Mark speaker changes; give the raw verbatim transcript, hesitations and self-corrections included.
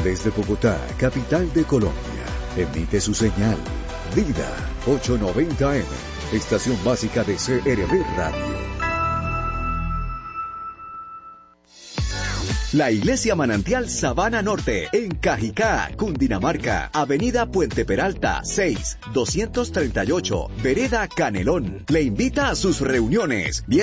Speaker 1: Desde Bogotá, capital de Colombia, emite su señal Vida ochocientos noventa eme, estación básica de C R B Radio.
Speaker 2: La Iglesia Manantial Sabana Norte, en Cajicá, Cundinamarca, Avenida Puente Peralta, seis, doscientos treinta y ocho, Vereda Canelón. Le invita a sus reuniones.